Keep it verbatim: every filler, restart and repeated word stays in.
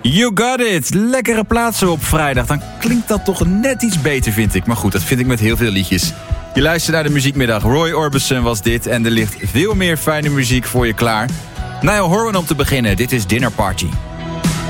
You got it. Lekkere plaatsen op vrijdag. Dan klinkt dat toch net iets beter, vind ik. Maar goed, dat vind ik met heel veel liedjes. Je luistert naar de muziekmiddag. Roy Orbison was dit. En er ligt veel meer fijne muziek voor je klaar. Niall Horan om te beginnen. Dit is Dinner Party.